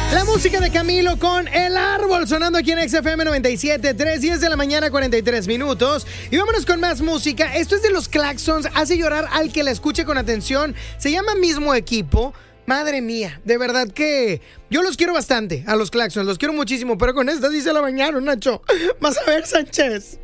La música de Camilo con El Árbol sonando aquí en XFM 97.3, 10 de la mañana, 43 minutos. Y vámonos con más música. Esto es de los Claxons, hace llorar al que la escuche con atención. Se llama Mismo Equipo. Madre mía, de verdad que yo los quiero bastante, a los Claxons, los quiero muchísimo, pero con esta sí se la bañaron, Nacho. Vas a ver, Sánchez.